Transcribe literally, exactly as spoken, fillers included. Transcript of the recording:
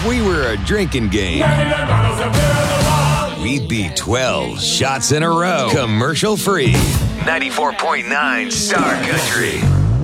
we were a drinking game, we'd be twelve shots in a row, commercial free. ninety-four point nine Star Country.